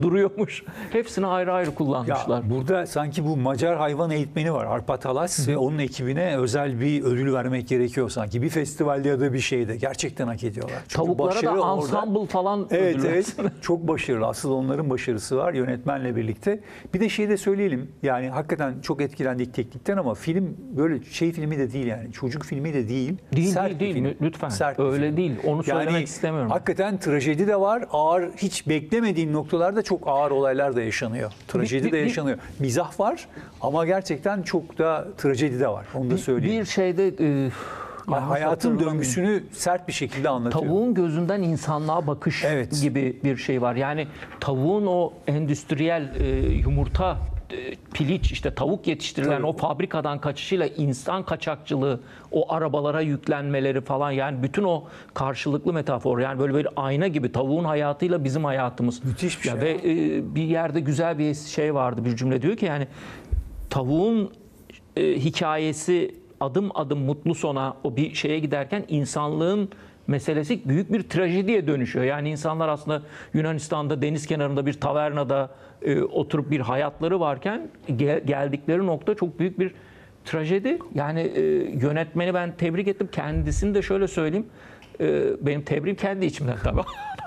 duruyormuş. Hepsini ayrı ayrı kullanmışlar. Ya burada sanki bu Macar hayvan eğitmeni var Arpat Alas ve onun ekibine özel bir ödül vermek gerekiyor sanki. Bir festivalde ya da bir şeyde gerçekten hak ediyorlar. Çünkü Tavuklara da başarı ensemble orada. falan Evet ödül evet versene. çok başarılı. Asıl onların başarısı var yönetmenle birlikte. Bir de şey de söyleyelim yani hakikaten çok etkilendik teknikten ama film böyle şey filmi de değil yani çocuk filmi de değil. Değil Sert değil bir değil film. lütfen. Sert bir Öyle film. değil. Onu söylemek istemiyorum. Hakikaten trajedi de var. Ağır hiç beklemediğin noktalarda çok ağır olaylar da yaşanıyor. Trajedi de yaşanıyor. Mizah var ama gerçekten çok da trajedi de var. Onu da söyleyeyim. Bir şeyde Hayatın döngüsünü sert bir şekilde anlatıyor. tavuğun gözünden insanlığa bakış Evet. gibi bir şey var. Yani tavuğun o endüstriyel yumurta piliç işte tavuk yetiştirilen Tabii. o fabrikadan kaçışıyla insan kaçakçılığı, o arabalara yüklenmeleri falan yani bütün o karşılıklı metafor yani böyle bir ayna gibi tavuğun hayatıyla bizim hayatımız. Müthiş bir şey. Ve bir yerde güzel bir şey vardı bir cümle diyor ki yani tavuğun hikayesi adım adım mutlu sona o bir şeye giderken insanlığın meselesi büyük bir trajediye dönüşüyor. Yani insanlar aslında Yunanistan'da deniz kenarında bir tavernada oturup bir hayatları varken geldikleri nokta çok büyük bir trajedi. Yani yönetmeni ben tebrik ettim. Kendisini de şöyle söyleyeyim. Benim tebriğim kendi içimden tabii.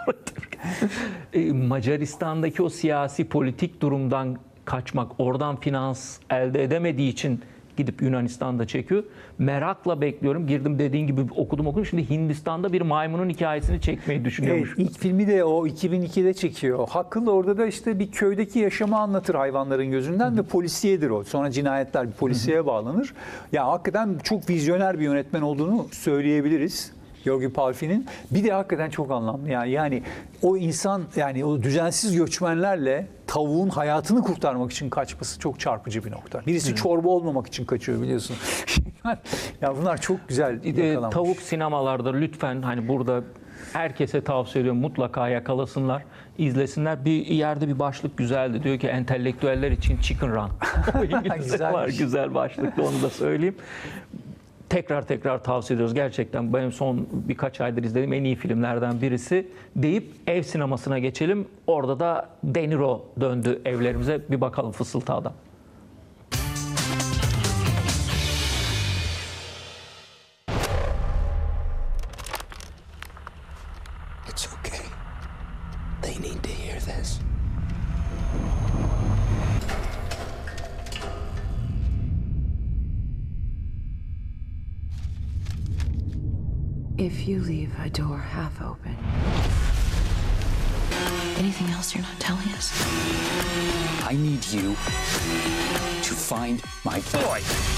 Macaristan'daki o siyasi politik durumdan kaçmak, oradan finans elde edemediği için gidip Yunanistan'da çekiyor. Merakla bekliyorum. Girdim dediğin gibi okudum. Şimdi Hindistan'da bir maymunun hikayesini çekmeyi düşünüyormuş. Evet, ilk filmi de o 2002'de çekiyor. Haklı orada da işte bir köydeki yaşamı anlatır hayvanların gözünden ve polisiyedir o. Sonra cinayetler bir polisiye bağlanır. Ya hakikaten çok vizyoner bir yönetmen olduğunu söyleyebiliriz. Georgi Palfi'nin. Bir de hakikaten çok anlamlı. Yani o insan yani o düzensiz göçmenlerle tavuğun hayatını kurtarmak için kaçması çok çarpıcı bir nokta. Birisi çorba olmamak için kaçıyor biliyorsun. Ya bunlar çok güzel yakalanmış. Tavuk sinemalarda lütfen hani burada herkese tavsiye ediyorum mutlaka yakalasınlar, izlesinler. Bir yerde bir başlık güzeldi. Diyor ki entelektüeller için Chicken Run. O İngilizce var güzel başlıklı onu da söyleyeyim. Tekrar tavsiye ediyoruz. Gerçekten benim son birkaç aydır izlediğim en iyi filmlerden birisi deyip ev sinemasına geçelim. Orada da De Niro döndü evlerimize. Bir bakalım Fısıltı Adam. It's okay. They need to hear this. If you leave a door half open, Anything else you're not telling us? I need you to find my boy.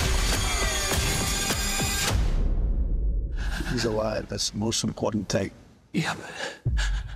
He's alive. That's the most important thing. Yeah, but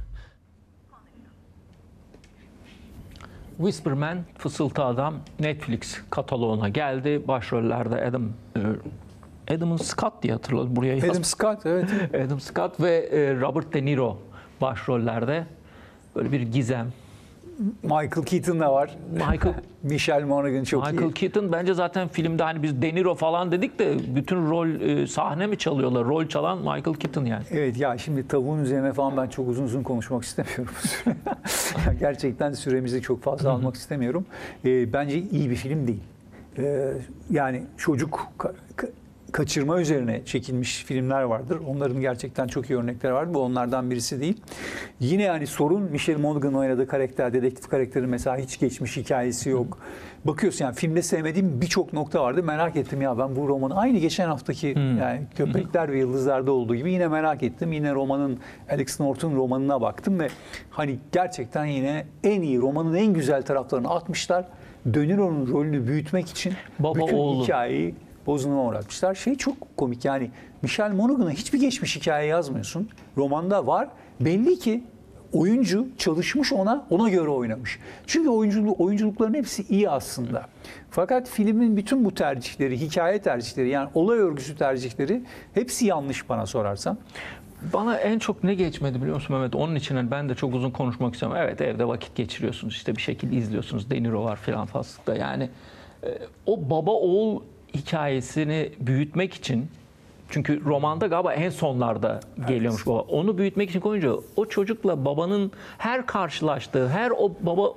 Whisperman, Fısıltı Adam Netflix kataloğuna geldi. Başrollerde Adam Scott diye hatırladım. Buraya Adam yazdım. Scott evet. Adam Scott ve Robert De Niro başrollerde. Böyle bir gizem. Michael Keaton da var. Michael Michelle Monaghan çok iyi. Michael Keaton bence zaten filmde hani biz De Niro falan dedik de bütün rol sahne mi çalıyorlar? Rol çalan Michael Keaton yani. Evet ya şimdi tavuğun üzerine falan ben çok uzun konuşmak istemiyorum. Ya gerçekten süremizi çok fazla almak istemiyorum. Bence iyi bir film değil. Yani çocuk kaçırma üzerine çekilmiş filmler vardır. Onların gerçekten çok iyi örnekleri var. Bu onlardan birisi değil. Yine yani sorun Michelle Monaghan'ın oynadığı karakter, dedektif karakteri mesela hiç geçmiş hikayesi yok. Bakıyorsun yani filmde sevmediğim birçok nokta vardı. Merak ettim ya ben bu romanı aynı geçen haftaki yani Köpekler ve Yıldızlar'da olduğu gibi yine merak ettim. Yine romanın Alex North'un romanına baktım ve hani gerçekten yine en iyi romanın en güzel taraflarını atmışlar. De Niro'nun rolünü büyütmek için Baba, bütün oğlu. hikayeyi bozulma uğratmışlar. Şey çok komik yani Michelle Monaghan'a hiçbir geçmiş hikaye yazmıyorsun. Romanda var. Belli ki oyuncu çalışmış ona göre oynamış. Çünkü oyunculukların hepsi iyi aslında. Fakat filmin bütün bu tercihleri, hikaye tercihleri yani olay örgüsü tercihleri hepsi yanlış bana sorarsan. Bana en çok ne geçmedi biliyor musun Mehmet? Onun için hani ben de çok uzun konuşmak istemiyorum. Evet evde vakit geçiriyorsunuz işte bir şekilde izliyorsunuz. De Niro var filan faslıkta yani o baba oğul hikayesini büyütmek için çünkü romanda galiba en sonlarda geliyormuş baba. Onu büyütmek için koyunca o çocukla babanın her karşılaştığı, her o baba